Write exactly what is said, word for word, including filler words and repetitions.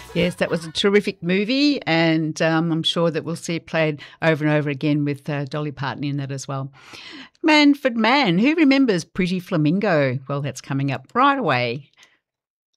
Yes, that was a terrific movie, and um, I'm sure that we'll see it played over and over again with uh, Dolly Parton in that as well. Manfred Mann, who remembers Pretty Flamingo? Well, that's coming up right away.